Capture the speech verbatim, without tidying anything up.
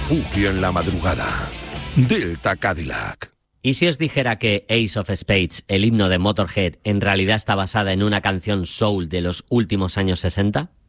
refugio en la madrugada. Delta Cadillac. ¿Y si os dijera que Ace of Spades, el himno de Motorhead, en realidad está basada en una canción soul de los últimos años sesenta?